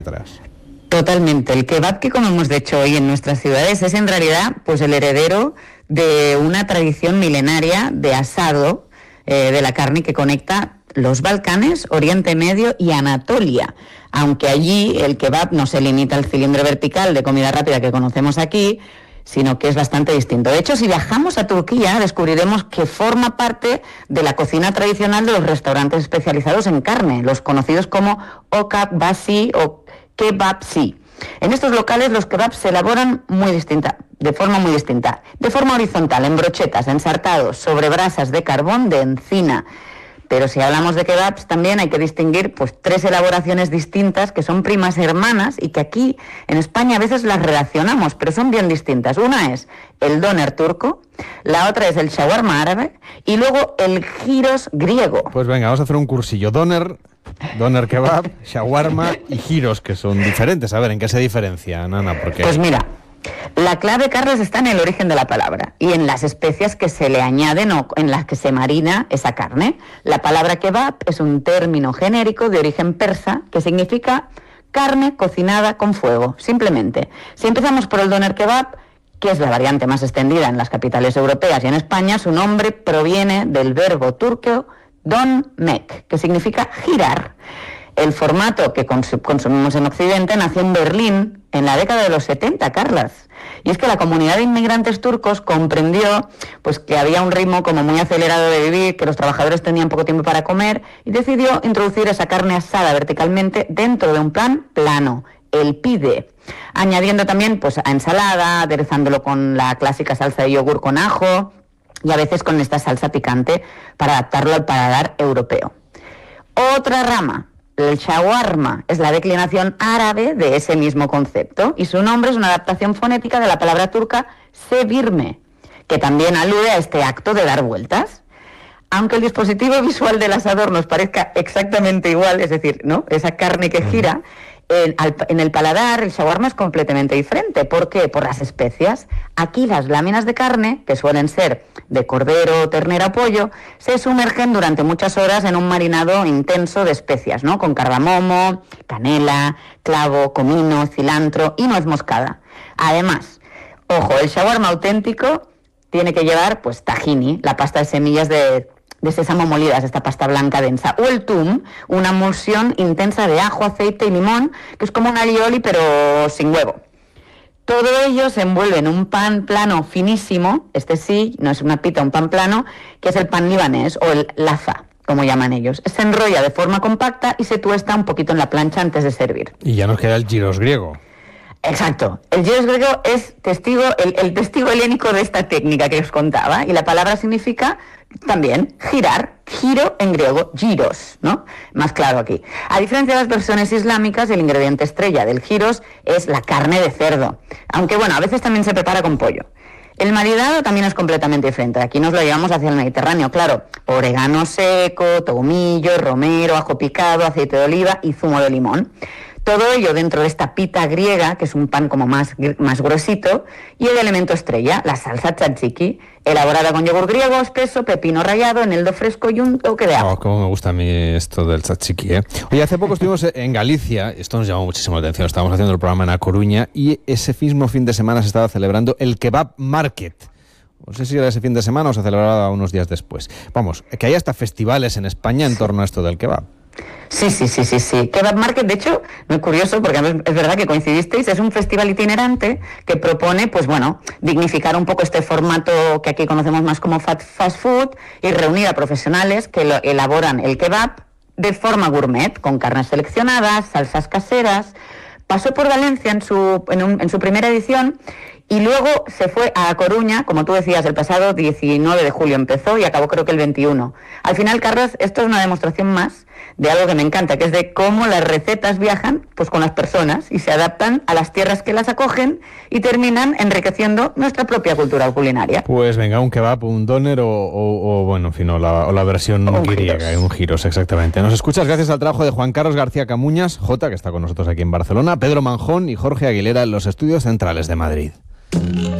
Totalmente. El kebab que comemos de hecho hoy en nuestras ciudades es en realidad pues el heredero de una tradición milenaria de asado de la carne que conecta los Balcanes, Oriente Medio y Anatolia. Aunque allí el kebab no se limita al cilindro vertical de comida rápida que conocemos aquí, sino que es bastante distinto. De hecho, si viajamos a Turquía, descubriremos que forma parte de la cocina tradicional de los restaurantes especializados en carne, los conocidos como okakbasi o kebapsi. En estos locales los kebabs se elaboran de forma muy distinta, de forma horizontal, en brochetas, ensartados, sobre brasas de carbón de encina. Pero si hablamos de kebabs también hay que distinguir pues 3 elaboraciones distintas que son primas hermanas y que aquí en España a veces las relacionamos, pero son bien distintas. Una es el doner turco, la otra es el shawarma árabe y luego el gyros griego. Pues venga, vamos a hacer un cursillo. Doner kebab, shawarma y gyros, que son diferentes. A ver, ¿en qué se diferencia, Nana? Porque... Pues mira, la clave, Carlos, está en el origen de la palabra y en las especias que se le añaden o en las que se marina esa carne. La palabra kebab es un término genérico de origen persa que significa carne cocinada con fuego, simplemente. Si empezamos por el doner kebab, que es la variante más extendida en las capitales europeas y en España, su nombre proviene del verbo turco don mek, que significa girar. El formato que consumimos en Occidente nació en Berlín en la década de los 70, Carlas. Y es que la comunidad de inmigrantes turcos comprendió pues, que había un ritmo como muy acelerado de vivir, que los trabajadores tenían poco tiempo para comer, y decidió introducir esa carne asada verticalmente dentro de un pan plano, el pide, añadiendo también pues, a ensalada, aderezándolo con la clásica salsa de yogur con ajo y a veces con esta salsa picante para adaptarlo al paladar europeo. Otra rama, el shawarma, es la declinación árabe de ese mismo concepto y su nombre es una adaptación fonética de la palabra turca sevirme, que también alude a este acto de dar vueltas. Aunque el dispositivo visual del asador nos parezca exactamente igual, es decir, ¿no? Esa carne que gira, en el paladar el shawarma es completamente diferente. ¿Por qué? Por las especias. Aquí las láminas de carne, que suelen ser de cordero, ternera o pollo, se sumergen durante muchas horas en un marinado intenso de especias, ¿no? Con cardamomo, canela, clavo, comino, cilantro y nuez moscada. Además, ojo, el shawarma auténtico tiene que llevar pues tahini, la pasta de semillas de sésamo molidas, esta pasta blanca densa, o el tum, una emulsión intensa de ajo, aceite y limón, que es como un alioli pero sin huevo. Todo ello se envuelve en un pan plano finísimo, este sí, no es una pita, un pan plano, que es el pan libanés o el laza, como llaman ellos. Se enrolla de forma compacta y se tuesta un poquito en la plancha antes de servir. Y ya nos queda el gyros griego. Exacto. El gyros griego es el testigo helénico de esta técnica que os contaba, y la palabra significa también girar, giro en griego, gyros, ¿no? Más claro aquí. A diferencia de las versiones islámicas, el ingrediente estrella del gyros es la carne de cerdo, aunque bueno, a veces también se prepara con pollo. El maridado también es completamente diferente. Aquí nos lo llevamos hacia el Mediterráneo, claro. Orégano seco, tomillo, romero, ajo picado, aceite de oliva y zumo de limón. Todo ello dentro de esta pita griega, que es un pan como más gruesito, y el elemento estrella, la salsa tzatziki, elaborada con yogur griego espeso, pepino rallado, eneldo fresco y un toque de ajo. Oh, cómo me gusta a mí esto del tzatziki, ¿eh? Oye, hace poco estuvimos en Galicia, esto nos llamó muchísimo la atención, estábamos haciendo el programa en A Coruña, y ese mismo fin de semana se estaba celebrando el Kebab Market. No sé si era ese fin de semana o se celebraba unos días después. Vamos, que hay hasta festivales en España en torno a esto del kebab. Sí. Kebab Market, de hecho, muy curioso, porque es verdad que coincidisteis, es un festival itinerante que propone, pues bueno, dignificar un poco este formato que aquí conocemos más como fast food y reunir a profesionales que elaboran el kebab de forma gourmet, con carnes seleccionadas, salsas caseras. Pasó por Valencia en su primera edición y luego se fue a Coruña, como tú decías, el pasado 19 de julio empezó y acabó creo que el 21. Al final, Carlos, esto es una demostración más de algo que me encanta, que es de cómo las recetas viajan pues con las personas y se adaptan a las tierras que las acogen y terminan enriqueciendo nuestra propia cultura culinaria. Pues venga, un kebab, un doner o bueno, en fin, o la versión griega, un gyros, exactamente. Nos escuchas gracias al trabajo de Juan Carlos García Camuñas, Jota, que está con nosotros aquí en Barcelona, Pedro Manjón y Jorge Aguilera en los estudios centrales de Madrid.